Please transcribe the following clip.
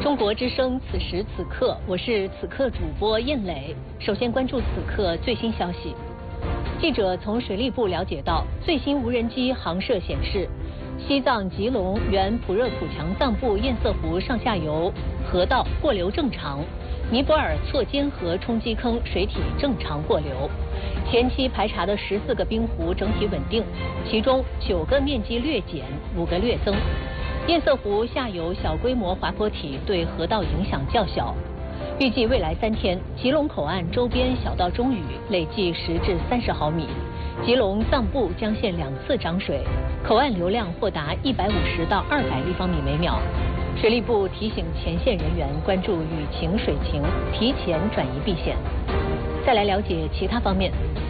中国之声，此时此刻，我是此刻主播燕磊。首先关注此刻最新消息。记者从水利部了解到，最新无人机航摄显示，西藏吉隆原普热土强藏部堰塞湖上下游河道过流正常，尼泊尔错尖河冲击坑水体正常过流。前期排查的14个冰湖整体稳定，其中9个面积略减，5个略增。堰塞湖下游小规模滑坡体对河道影响较小。预计未来3天，吉隆口岸周边小到中雨累计10至30毫米，吉隆藏部将现2次涨水，口岸流量或达150到200立方米每秒。水利部提醒前线人员关注雨情水情，提前转移避险。再来了解其他方面。